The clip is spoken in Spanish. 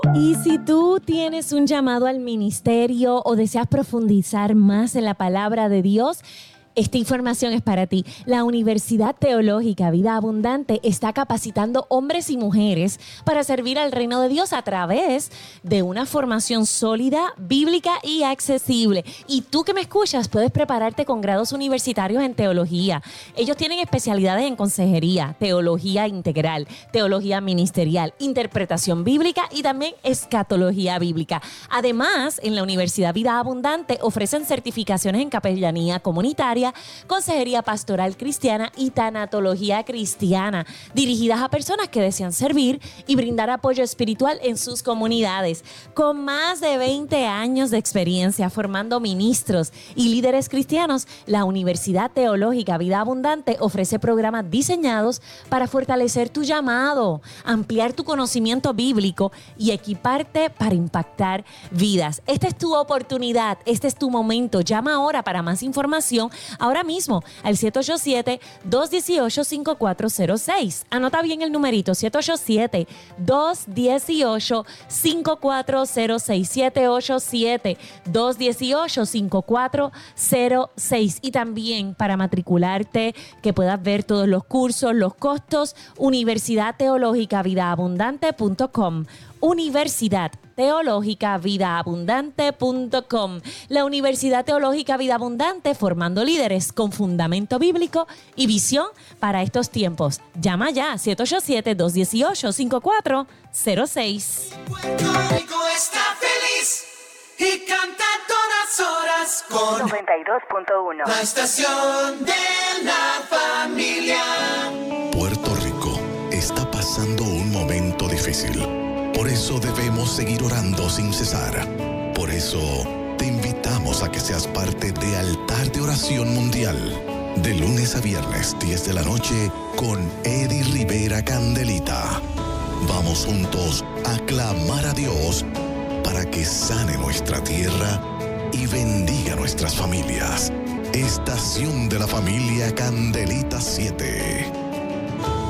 Y si tú tienes un llamado al ministerio o deseas profundizar más en la palabra de Dios, esta información es para ti. La Universidad Teológica Vida Abundante está capacitando hombres y mujeres para servir al reino de Dios a través de una formación sólida, bíblica y accesible. Y tú que me escuchas puedes prepararte con grados universitarios en teología. Ellos tienen especialidades en consejería, teología integral, teología ministerial, interpretación bíblica y también escatología bíblica. Además, en la Universidad Vida Abundante ofrecen certificaciones en capellanía comunitaria, consejería pastoral cristiana y tanatología cristiana, dirigidas a personas que desean servir y brindar apoyo espiritual en sus comunidades. Con más de 20 años de experiencia formando ministros y líderes cristianos, la Universidad Teológica Vida Abundante ofrece programas diseñados para fortalecer tu llamado, ampliar tu conocimiento bíblico y equiparte para impactar vidas. Esta es tu oportunidad, este es tu momento. Llama ahora para más información, ahora mismo, al 787-218-5406. Anota bien el numerito, 787-218-5406. 787-218-5406. Y también para matricularte, que puedas ver todos los cursos, los costos, universidadteologicavidaabundante.com. Universidad Teológica Vidaabundante.com. La Universidad Teológica Vida Abundante, formando líderes con fundamento bíblico y visión para estos tiempos. Llama ya, 787-218-5406. Puerto Rico está feliz y canta todas horas con 92.1. la estación de la familia. Puerto Rico está pasando un momento difícil. Por eso debemos seguir orando sin cesar. Por eso te invitamos a que seas parte de Altar de Oración Mundial. De lunes a viernes, 10 de la noche, con Eddie Rivera Candelita. Vamos juntos a clamar a Dios para que sane nuestra tierra y bendiga nuestras familias. Estación de la Familia Candelita 7.